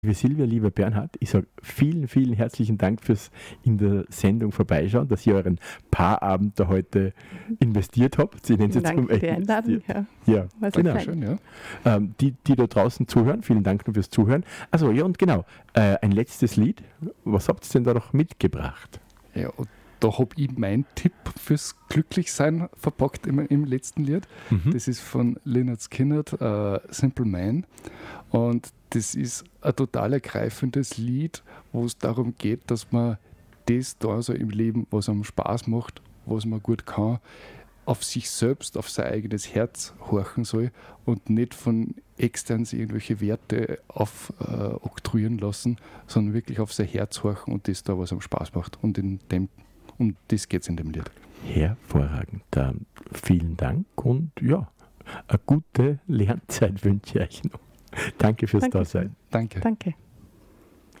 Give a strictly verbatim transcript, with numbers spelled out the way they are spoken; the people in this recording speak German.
Liebe Silvia, lieber Bernhard, ich sage vielen, vielen herzlichen Dank fürs in der Sendung vorbeischauen, dass ihr euren Paarabend da heute investiert habt. Sie nennen es jetzt Danke für die Einladung. Ja, ja genau. schön, ja. Ähm, die, die da draußen zuhören, vielen Dank nur fürs Zuhören. Also ja, und genau, äh, ein letztes Lied. Was habt ihr denn da noch mitgebracht? Ja, und da habe ich meinen Tipp fürs Glücklichsein verpackt im, im letzten Lied. Mhm. Das ist von Lynyrd Skynyrd, äh, Simple Man. Und das ist ein total ergreifendes Lied, wo es darum geht, dass man das da so im Leben, was einem Spaß macht, was man gut kann, auf sich selbst, auf sein eigenes Herz horchen soll und nicht von extern irgendwelche Werte aufoktroyieren äh, lassen, sondern wirklich auf sein Herz horchen und das da, was einem Spaß macht. Und in dem, um das geht es in dem Lied. Hervorragend. Dann vielen Dank und ja, eine gute Lernzeit wünsche ich euch noch. Danke fürs Danke. Dasein. Danke. Danke.